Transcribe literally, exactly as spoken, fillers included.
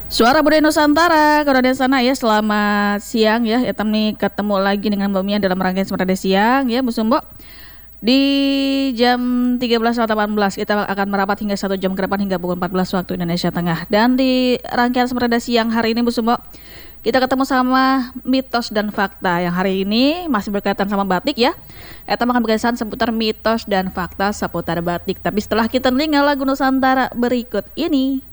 Suara Budaya Nusantara, kalau di sana ya selamat siang ya. Ya kami ketemu lagi dengan Mbak Mia dalam rangkaian Semada Siang ya Bu Sumbo. Di jam tiga belas delapan belas kita akan merapat hingga satu jam ke depan hingga pukul empat belas waktu Indonesia Tengah. Dan di rangkaian Semada Siang hari ini Bu Sumbo, kita ketemu sama mitos dan fakta yang hari ini masih berkaitan sama batik ya. Eta akan berkaitan seputar mitos dan fakta seputar batik. Tapi setelah kita dengar lagu Nusantara berikut ini.